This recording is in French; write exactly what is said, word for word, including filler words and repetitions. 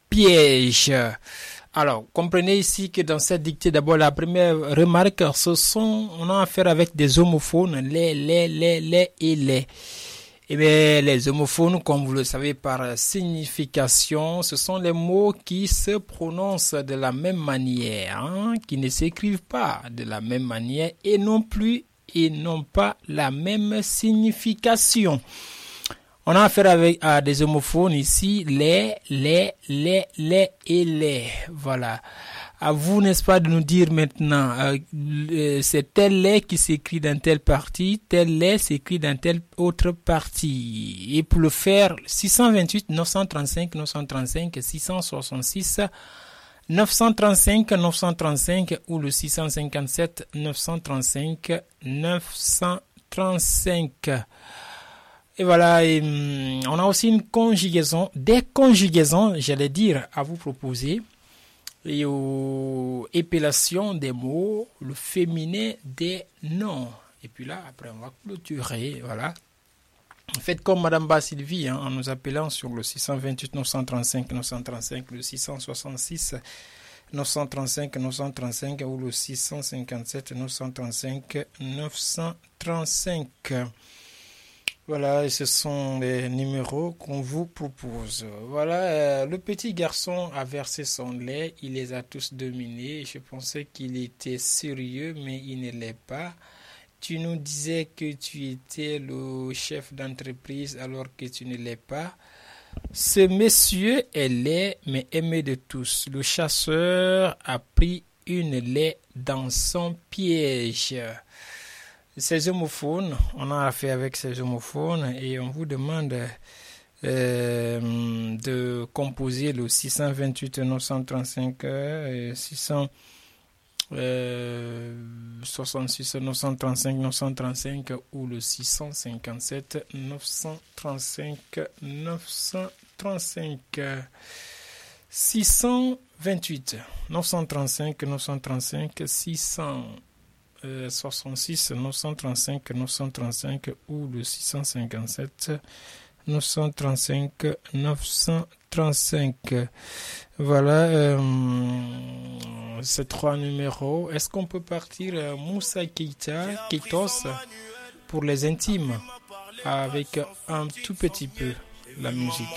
piège. Alors, comprenez ici que dans cette dictée, d'abord, la première remarque, ce sont, on a affaire avec des homophones, les, les, les, les et les. Eh bien, les homophones, comme vous le savez par signification, ce sont les mots qui se prononcent de la même manière, hein, qui ne s'écrivent pas de la même manière et non plus et n'ont pas la même signification. On a affaire avec à des homophones ici, les, les, les, les et les. Voilà. À vous, n'est-ce pas, de nous dire maintenant, euh, c'est tel lait qui s'écrit dans telle partie, tel lait s'écrit dans telle autre partie. Et pour le faire, six cent vingt-huit neuf cent trente-cinq neuf cent trente-cinq, six cent soixante-six neuf cent trente-cinq neuf cent trente-cinq ou le six cent cinquante-sept neuf cent trente-cinq neuf cent trente-cinq. Et voilà, et, hum, on a aussi une conjugaison, des conjugaisons, j'allais dire, à vous proposer. Et aux épellations des mots, le féminin des noms. Et puis là, après, on va clôturer, voilà. Faites comme Madame Basylvie, hein, en nous appelant sur le six cent vingt-huit neuf cent trente-cinq neuf cent trente-cinq, le six cent soixante-six neuf cent trente-cinq neuf cent trente-cinq ou le six cent cinquante-sept neuf cent trente-cinq neuf cent trente-cinq. Voilà, et ce sont les numéros qu'on vous propose. Voilà, euh, le petit garçon a versé son lait, il les a tous dominés. Je pensais qu'il était sérieux, mais il ne l'est pas. Tu nous disais que tu étais le chef d'entreprise alors que tu ne l'es pas. Ce monsieur est laid, mais aimé de tous. Le chasseur a pris une lait dans son piège. Ces homophones, on a affaire avec ces homophones et on vous demande euh, de composer le six cent vingt-huit neuf cent trente-cinq et six cent soixante-six neuf cent trente-cinq neuf cent trente-cinq ou le six cent cinquante-sept neuf cent trente-cinq neuf cent trente-cinq. six cent vingt-huit neuf cent trente-cinq neuf cent trente-cinq, six cent soixante-six neuf cent trente-cinq neuf cent trente-cinq ou le six cent cinquante-sept neuf cent trente-cinq neuf cent trente-cinq. Voilà euh, ces trois numéros. Est-ce qu'on peut partir euh, Moussa Keita, Keitos pour les intimes avec un tout petit peu la musique?